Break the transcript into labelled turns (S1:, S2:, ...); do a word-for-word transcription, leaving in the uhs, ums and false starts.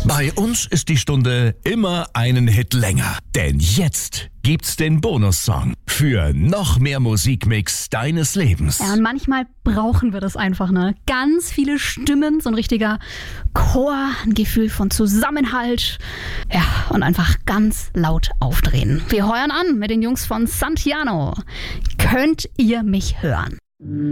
S1: Bei uns ist die Stunde immer einen Hit länger. Denn jetzt gibt's den Bonussong für noch mehr Musikmix deines Lebens.
S2: Ja, und manchmal brauchen wir das einfach, ne? Ganz viele Stimmen, so ein richtiger Chor, ein Gefühl von Zusammenhalt. Ja, und einfach ganz laut aufdrehen. Wir heuern an mit den Jungs von Santiano. Könnt ihr mich hören?